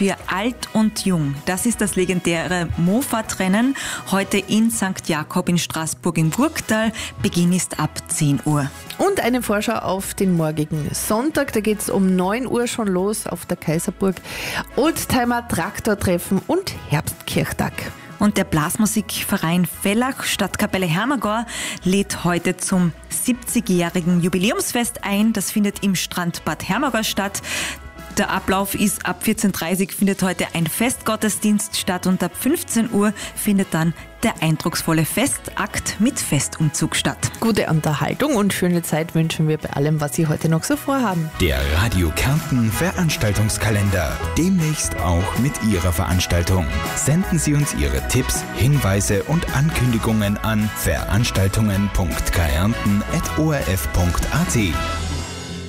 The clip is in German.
für alt und jung. Das ist das legendäre Mofat-Rennen. Heute in St. Jakob in Straßburg im Burgtal. Beginn ist ab 10 Uhr. Und eine Vorschau auf den morgigen Sonntag. Da geht es um 9 Uhr schon los auf der Kaiserburg. Oldtimer Traktortreffen und Herbstkirchtag. Und der Blasmusikverein Vellach Stadtkapelle Hermagor lädt heute zum 70-jährigen Jubiläumsfest ein. Das findet im Strandbad Hermagor statt. Der Ablauf ist ab 14.30 Uhr findet heute ein Festgottesdienst statt und ab 15 Uhr findet dann der eindrucksvolle Festakt mit Festumzug statt. Gute Unterhaltung und schöne Zeit wünschen wir bei allem, was Sie heute noch so vorhaben. Der Radio Kärnten Veranstaltungskalender. Demnächst auch mit Ihrer Veranstaltung. Senden Sie uns Ihre Tipps, Hinweise und Ankündigungen an veranstaltungen.kärnten@orf.at.